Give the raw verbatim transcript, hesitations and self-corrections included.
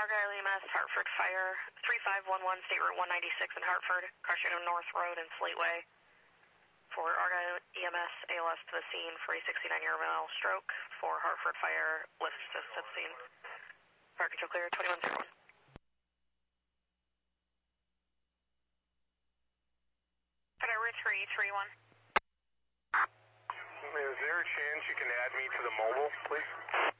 Argyle E M S, Hartford Fire, three five one one, State Route one ninety-six in Hartford, car straight on North Road and Slateway. For Argyle E M S, A L S to the scene for a sixty-nine year male stroke. For Hartford Fire, lift assist to the scene. Fire control clear, twenty-one zero one. Fire three three one. Is there a chance you can add me to the mobile, please?